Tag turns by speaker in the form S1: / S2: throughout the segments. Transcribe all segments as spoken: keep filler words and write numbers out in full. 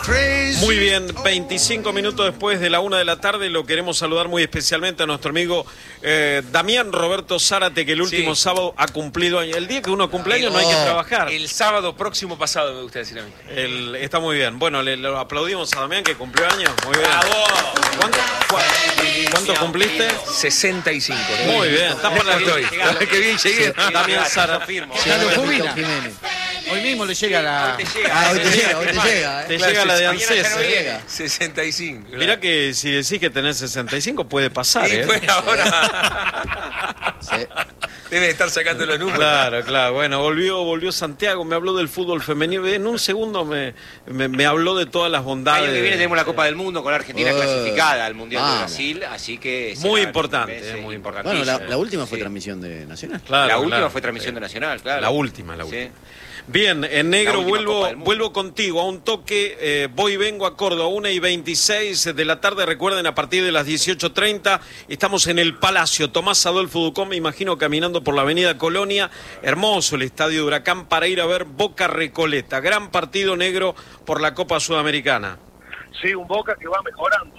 S1: Muy bien, veinticinco minutos después de la una de la tarde lo queremos saludar muy especialmente a nuestro amigo eh, Damián Roberto Zárate, que el último sí. sábado ha cumplido años. El día que uno cumple años oh, no hay que trabajar.
S2: El sábado próximo pasado, me gusta decir a mí.
S1: El, está muy bien. Bueno, le, le aplaudimos a Damián que cumplió años. Muy bien.
S2: ¡Bravo!
S1: ¿Cuánto, ¿Cuánto cumpliste?
S2: sesenta y cinco.
S1: Muy bien, estamos en la
S2: estoy. Qué bien llegué.
S1: Damián Zárate.
S3: Hoy mismo le llega la...
S2: Hoy te llega,
S3: ah, hoy te llega, hoy te llega.
S1: Eh. Te llega la de ANSES.
S2: No llega. sesenta y cinco. Claro.
S1: Mirá que si decís que tenés sesenta y cinco puede pasar,
S2: sí,
S1: ¿eh?
S2: Pues ahora... sí. Debe estar sacando los números.
S1: Claro, claro. Bueno, volvió, volvió Santiago, me habló del fútbol femenino. En un segundo me, me, me habló de todas las bondades.
S4: El año que viene tenemos la Copa del Mundo con la Argentina uh, clasificada al Mundial
S3: vamos.
S4: de Brasil, así que...
S1: Muy importante, eh, muy importante.
S3: Bueno, la, la última fue sí. transmisión de Nacional.
S1: Claro,
S4: la
S1: claro,
S4: última fue transmisión sí. de Nacional, claro.
S1: La última, la última.
S4: Sí.
S1: Bien, en negro vuelvo vuelvo contigo a un toque, eh, voy y vengo a Córdoba, una y veintiséis de la tarde, recuerden, a partir de las dieciocho treinta, estamos en el Palacio, Tomás Adolfo Ducón, me imagino caminando por la avenida Colonia, hermoso el estadio de Huracán para ir a ver Boca Recoleta, gran partido negro por la Copa Sudamericana.
S5: Sí, un Boca que va mejorando,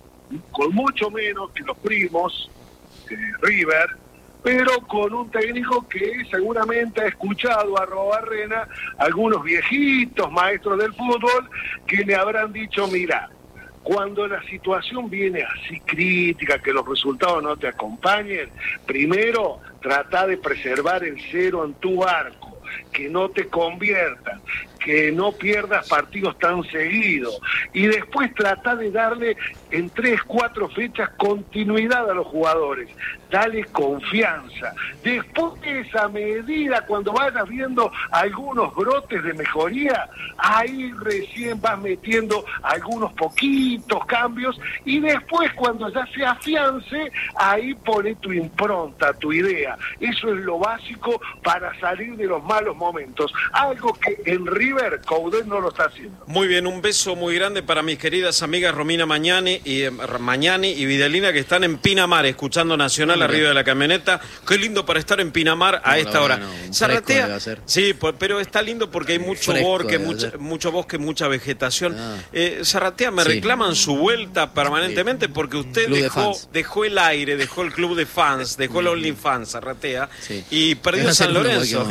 S5: con mucho menos que los primos, que River, pero con un técnico que seguramente ha escuchado a Robarrena, algunos viejitos maestros del fútbol, que le habrán dicho, mira, cuando la situación viene así crítica, que los resultados no te acompañen, primero trata de preservar el cero en tu arco, que no te conviertan, que no pierdas partidos tan seguidos, y después trata de darle en tres, cuatro fechas continuidad a los jugadores, dale confianza. Después de esa medida, cuando vayas viendo algunos brotes de mejoría, ahí recién vas metiendo algunos poquitos cambios, y después cuando ya se afiance, ahí pone tu impronta, tu idea. Eso es lo básico para salir de los malos momentos, algo que en River Coudet no lo está haciendo.
S1: Muy bien, un beso muy grande para mis queridas amigas Romina Mañani y, eh, Mañani y Vidalina, que están en Pinamar escuchando Nacional arriba de la camioneta. Qué lindo para estar en Pinamar a no, esta hora. No, Zarratea, sí, pero está lindo porque hay mucho bosque, mucho, mucho bosque, mucha vegetación. Ah. Eh, Zarratea, me sí. reclaman su vuelta permanentemente porque usted dejó, de dejó el aire, dejó el club de fans, dejó el OnlyFans, Zarratea, sí. y perdió San Lorenzo.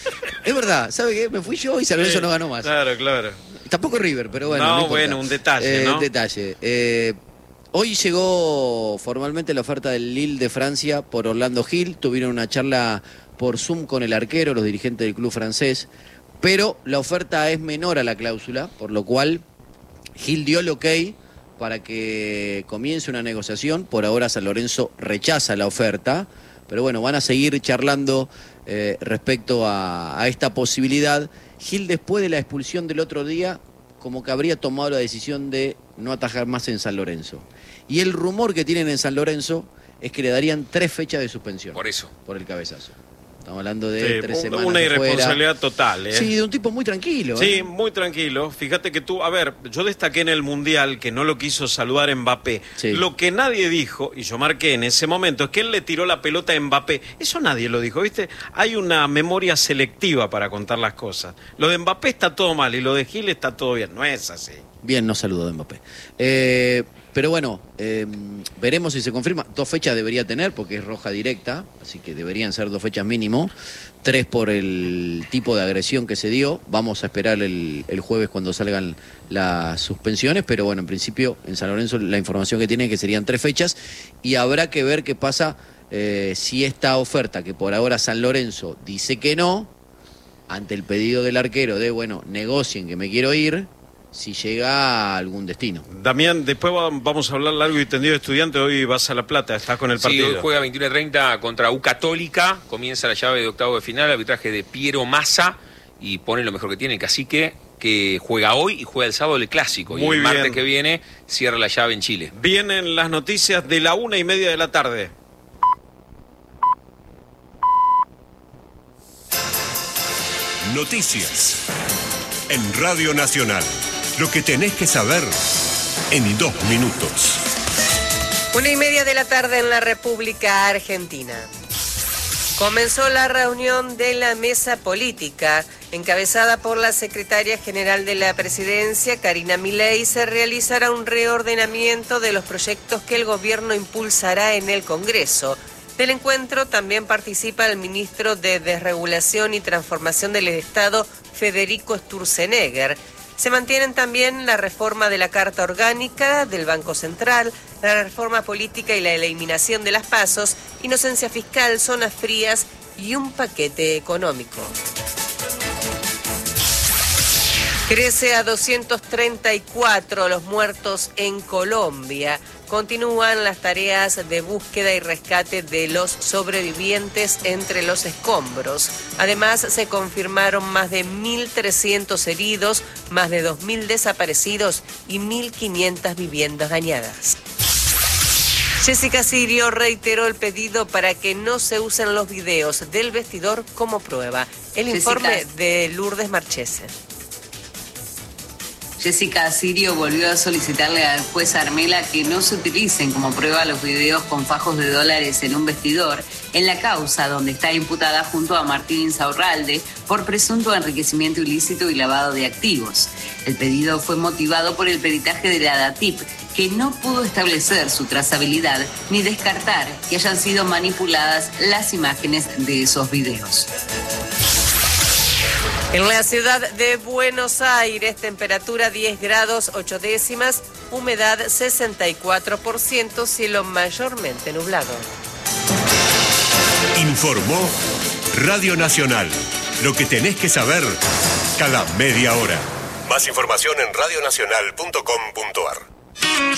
S3: Es verdad, ¿sabe qué? Me fui yo y San Lorenzo sí. no ganó más.
S1: Claro, claro.
S3: Tampoco River, pero bueno.
S1: No,
S3: no
S1: bueno, un detalle,
S3: eh,
S1: ¿no?
S3: Un detalle. Eh, hoy llegó formalmente la oferta del Lille de Francia por Orlando Gil. Tuvieron una charla por Zoom con el arquero, los dirigentes del club francés. Pero la oferta es menor a la cláusula, por lo cual Gil dio el ok para que comience una negociación. Por ahora San Lorenzo rechaza la oferta. Pero bueno, van a seguir charlando eh, respecto a, a esta posibilidad. Gil, después de la expulsión del otro día, como que habría tomado la decisión de no atajar más en San Lorenzo. Y el rumor que tienen en San Lorenzo es que le darían tres fechas de suspensión.
S2: Por eso.
S3: Por el cabezazo. Estamos hablando de sí, tres
S1: un,
S3: semanas
S1: una irresponsabilidad
S3: fuera.
S1: total, ¿eh?
S3: Sí, de un tipo muy tranquilo.
S1: Sí,
S3: ¿eh?
S1: muy tranquilo. Fíjate que tú, a ver, yo destaqué en el Mundial que no lo quiso saludar Mbappé. Sí. Lo que nadie dijo, y yo marqué en ese momento, es que él le tiró la pelota a Mbappé. Eso nadie lo dijo, ¿viste? Hay una memoria selectiva para contar las cosas. Lo de Mbappé está todo mal y lo de Gil está todo bien. No es así.
S3: Bien, no saludó de Mbappé. Eh... Pero bueno, eh, veremos si se confirma. Dos fechas debería tener porque es roja directa, así que deberían ser dos fechas mínimo. Tres por el tipo de agresión que se dio. Vamos a esperar el, el jueves cuando salgan las suspensiones, pero bueno, en principio en San Lorenzo la información que tiene es que serían tres fechas y habrá que ver qué pasa eh, si esta oferta, que por ahora San Lorenzo dice que no, ante el pedido del arquero de, bueno, negocien que me quiero ir, si llega a algún destino.
S1: Damián, después vamos a hablar largo y tendido de Estudiantes. Hoy vas a La Plata, estás con el partido.
S2: Sí, hoy juega veintiuno treinta contra U Católica, comienza la llave de octavo de final, arbitraje de Piero Massa, y pone lo mejor que tiene el Cacique, que juega hoy y juega el sábado el Clásico.
S1: Muy
S2: y el
S1: bien.
S2: martes que viene cierra la llave en Chile.
S1: Vienen las noticias de la una y media de la tarde.
S6: Noticias en Radio Nacional. Lo que tenés que saber en dos minutos.
S7: Una y media de la tarde en la República Argentina. Comenzó la reunión de la mesa política encabezada por la secretaria general de la Presidencia, Karina Milei, se realizará un reordenamiento de los proyectos que el gobierno impulsará en el Congreso. Del encuentro también participa el ministro de Desregulación y Transformación del Estado, Federico Sturzenegger. Se mantienen también la reforma de la Carta Orgánica del Banco Central, la reforma política y la eliminación de las pasos, inocencia fiscal, zonas frías y un paquete económico. Crece a doscientos treinta y cuatro los muertos en Colombia. Continúan las tareas de búsqueda y rescate de los sobrevivientes entre los escombros. Además, se confirmaron más de mil trescientos heridos, más de dos mil desaparecidos y mil quinientas viviendas dañadas. Jessica Sirio reiteró el pedido para que no se usen los videos del vestidor como prueba. El
S8: Jessica.
S7: informe de Lourdes Marchese.
S8: Jessica Sirio volvió a solicitarle al juez Armela que no se utilicen como prueba los videos con fajos de dólares en un vestidor en la causa donde está imputada junto a Martín Insaurralde por presunto enriquecimiento ilícito y lavado de activos. El pedido fue motivado por el peritaje de la DATIP, que no pudo establecer su trazabilidad ni descartar que hayan sido manipuladas las imágenes de esos videos.
S7: En la ciudad de Buenos Aires, temperatura diez grados ocho décimas, humedad sesenta y cuatro por ciento, cielo mayormente nublado.
S6: Informó Radio Nacional. Lo que tenés que saber cada media hora. Más información en radionacional punto com punto ar.